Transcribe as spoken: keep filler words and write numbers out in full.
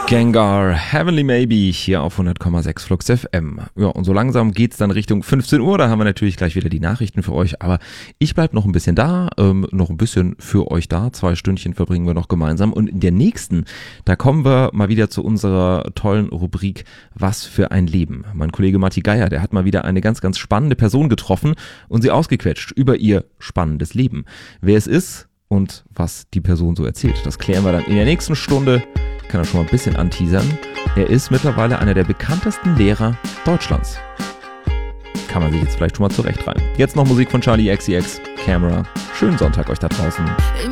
Gengar, Heavenly Maybe, hier auf hundert Komma sechs Flux F M. Ja, und so langsam geht's dann Richtung fünfzehn Uhr, da haben wir natürlich gleich wieder die Nachrichten für euch, aber ich bleib noch ein bisschen da, ähm, noch ein bisschen für euch da, zwei Stündchen verbringen wir noch gemeinsam und in der nächsten, da kommen wir mal wieder zu unserer tollen Rubrik Was für ein Leben. Mein Kollege Matti Geier, der hat mal wieder eine ganz, ganz spannende Person getroffen und sie ausgequetscht über ihr spannendes Leben. Wer es ist und was die Person so erzählt, das klären wir dann in der nächsten Stunde. Ich kann das schon mal ein bisschen anteasern. Er ist mittlerweile einer der bekanntesten Lehrer Deutschlands. Kann man sich jetzt vielleicht schon mal zurechtreiben. Jetzt noch Musik von Charli X C X, Camera. Schönen Sonntag euch da draußen.